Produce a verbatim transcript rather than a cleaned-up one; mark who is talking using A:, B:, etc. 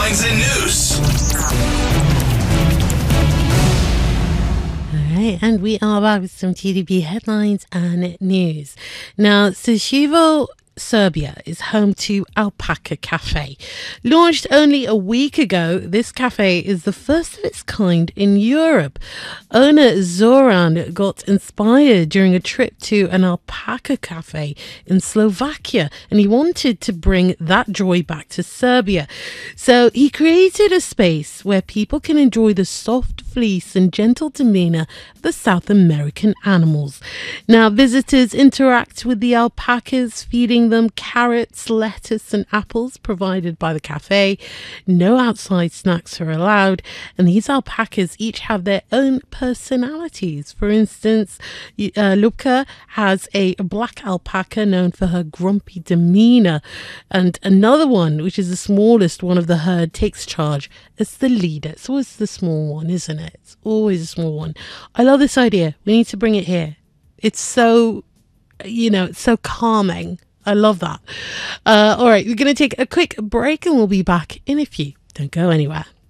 A: headlines and news.
B: All right, and we are back with some T D P headlines and news. Now, Sashevo, Serbia is home to Alpaca Cafe. Launched only a week ago, this cafe is the first of its kind in Europe. Owner Zoran got inspired during a trip to an alpaca cafe in Slovakia, and he wanted to bring that joy back to Serbia. So he created a space where people can enjoy the soft fleece and gentle demeanor of the South American animals. Now, visitors interact with the alpacas, feeding them carrots, lettuce and apples provided by the cafe. No outside snacks are allowed, and these alpacas each have their own personalities. For instance, uh, Lubka has a black alpaca known for her grumpy demeanor, and another one, which is the smallest one of the herd, takes charge as the leader. It's always the small one, isn't it? It's always a small one. I love this idea. We need to bring it here. It's so, you know, it's so calming. I love that. Uh, all right, we're going to take a quick break and we'll be back in a few. Don't go anywhere.